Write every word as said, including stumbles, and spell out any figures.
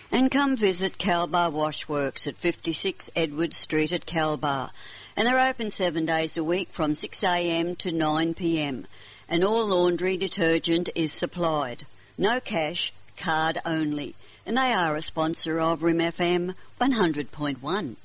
And come visit Calbar Washworks at fifty-six Edward Street at Calbar. And they're open seven days a week from six a m to nine p m. And all laundry detergent is supplied. No cash, card only. And they are a sponsor of R I M F M one hundred point one.